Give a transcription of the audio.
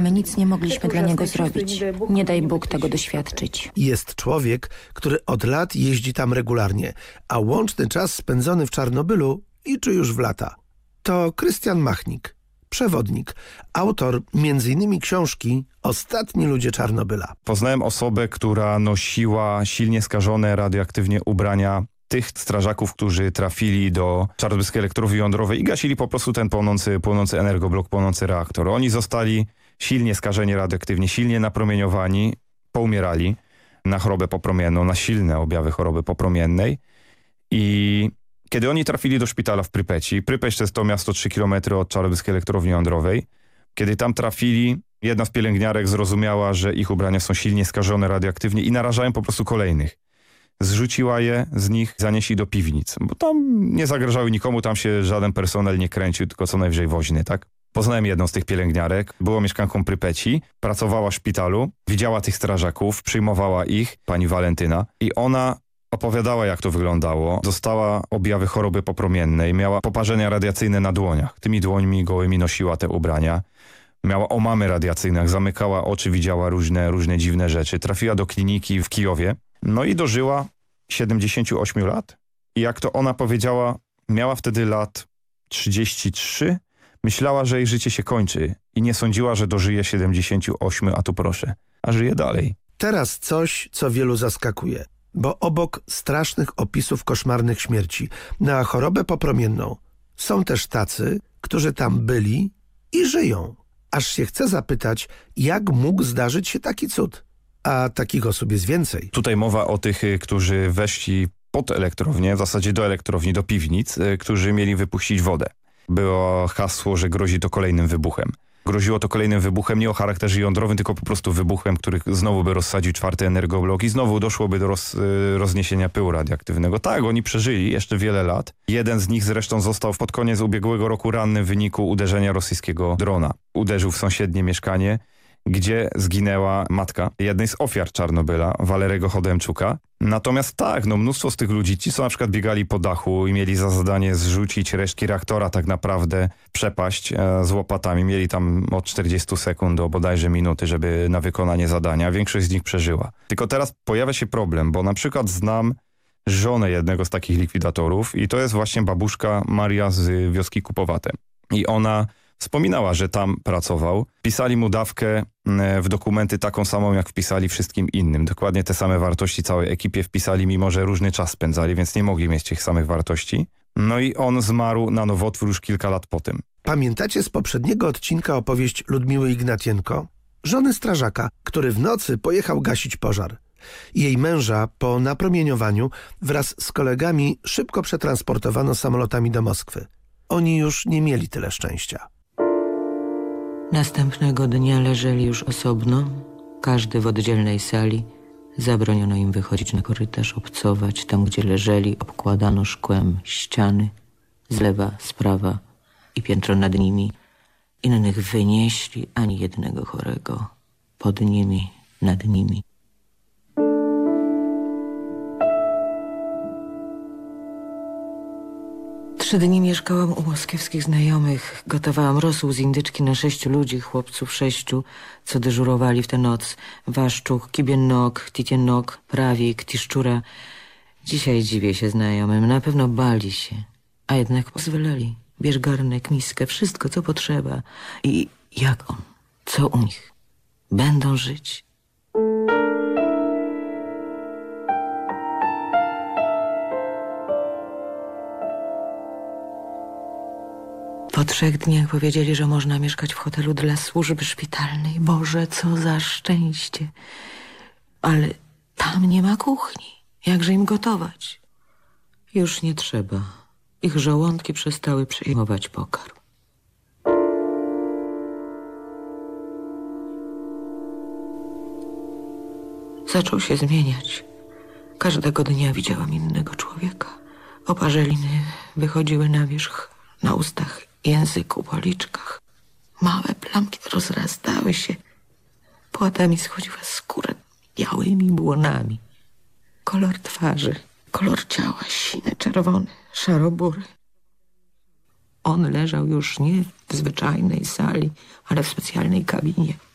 my nic nie mogliśmy dla niego zrobić. Nie daj Bóg tego doświadczyć. Jest człowiek, który od lat jeździ tam regularnie, a łączny czas spędzony w Czarnobylu liczy już w lata. To Krystian Machnik, przewodnik, autor m.in. książki Ostatni ludzie Czarnobyla. Poznałem osobę, która nosiła silnie skażone radioaktywnie ubrania tych strażaków, którzy trafili do czarnobylskiej elektrowni jądrowej i gasili po prostu ten płonący energoblok, płonący reaktor. Oni zostali silnie skażeni radioaktywnie, silnie napromieniowani, poumierali na chorobę popromienną, na silne objawy choroby popromiennej. I kiedy oni trafili do szpitala w Prypeci, Prypeć to jest to miasto 3 km od czarnobylskiej elektrowni jądrowej, kiedy tam trafili, jedna z pielęgniarek zrozumiała, że ich ubrania są silnie skażone radioaktywnie i narażają po prostu kolejnych. Zrzuciła je z nich, zanieśli do piwnic, bo tam nie zagrażały nikomu, tam się żaden personel nie kręcił, tylko co najwyżej woźny, tak? Poznałem jedną z tych pielęgniarek, była mieszkanką Prypeci, pracowała w szpitalu, widziała tych strażaków, przyjmowała ich, pani Walentyna, i ona opowiadała, jak to wyglądało. Dostała objawy choroby popromiennej, miała poparzenia radiacyjne na dłoniach. Tymi dłońmi gołymi nosiła te ubrania. Miała omamy radiacyjne, jak zamykała oczy, widziała różne dziwne rzeczy. Trafiła do kliniki w Kijowie, no i dożyła 78 lat. I jak to ona powiedziała, miała wtedy lat 33. Myślała, że jej życie się kończy i nie sądziła, że dożyje 78, a tu proszę, a żyje dalej. Teraz coś, co wielu zaskakuje, bo obok strasznych opisów koszmarnych śmierci na chorobę popromienną są też tacy, którzy tam byli i żyją. Aż się chce zapytać, jak mógł zdarzyć się taki cud. A takich osób jest więcej. Tutaj mowa o tych, którzy weszli pod elektrownię, w zasadzie do elektrowni, do piwnic, którzy mieli wypuścić wodę. Było hasło, że grozi to kolejnym wybuchem. Groziło to kolejnym wybuchem nie o charakterze jądrowym, tylko po prostu wybuchem, który znowu by rozsadził 4. energoblok i znowu doszłoby do rozniesienia pyłu radioaktywnego. Tak, oni przeżyli jeszcze wiele lat. Jeden z nich zresztą został pod koniec ubiegłego roku ranny w wyniku uderzenia rosyjskiego drona. Uderzył w sąsiednie mieszkanie, gdzie zginęła matka jednej z ofiar Czarnobyla, Walerego Chodemczuka. Natomiast tak, mnóstwo z tych ludzi, ci co na przykład biegali po dachu i mieli za zadanie zrzucić resztki reaktora, tak naprawdę przepaść z łopatami. Mieli tam od 40 sekund do bodajże minuty, żeby na wykonanie zadania. Większość z nich przeżyła. Tylko teraz pojawia się problem, bo na przykład znam żonę jednego z takich likwidatorów i to jest właśnie babuszka Maria z wioski Kupowate. I ona wspominała, że tam pracował. Pisali mu dawkę w dokumenty taką samą, jak wpisali wszystkim innym. Dokładnie te same wartości całej ekipie wpisali, mimo że różny czas spędzali, więc nie mogli mieć tych samych wartości. No i on zmarł na nowotwór już kilka lat po tym. Pamiętacie z poprzedniego odcinka opowieść Ludmiły Ignatienko? Żony strażaka, który w nocy pojechał gasić pożar. Jej męża po napromieniowaniu wraz z kolegami szybko przetransportowano samolotami do Moskwy. Oni już nie mieli tyle szczęścia. Następnego dnia leżeli już osobno, każdy w oddzielnej sali. Zabroniono im wychodzić na korytarz, obcować. Tam, gdzie leżeli, obkładano szkłem ściany z lewa, z prawa i piętro nad nimi. Innych wynieśli, ani jednego chorego. Pod nimi, nad nimi. Trzy dni mieszkałam u moskiewskich znajomych. Gotowałam rosół z indyczki na 6 ludzi, chłopców 6, co dyżurowali w tę noc. Waszczuk, Kibiennok, Titiennok, Prawik, Tiszczura. Dzisiaj dziwię się znajomym. Na pewno bali się. A jednak pozwolili. Bierz garnek, miskę, wszystko, co potrzeba. I jak on? Co u nich? Będą żyć? Po 3 dniach powiedzieli, że można mieszkać w hotelu dla służby szpitalnej. Boże, co za szczęście. Ale tam nie ma kuchni. Jakże im gotować? Już nie trzeba. Ich żołądki przestały przyjmować pokarm. Zaczął się zmieniać. Każdego dnia widziałam innego człowieka. Oparzeliny wychodziły na wierzch, na ustach, języku, policzkach. Małe plamki rozrastały się. Płatami schodziła skóra białymi błonami. Kolor twarzy, kolor ciała, siny, czerwony, szarobury. On leżał już nie w zwyczajnej sali, ale w specjalnej kabinie.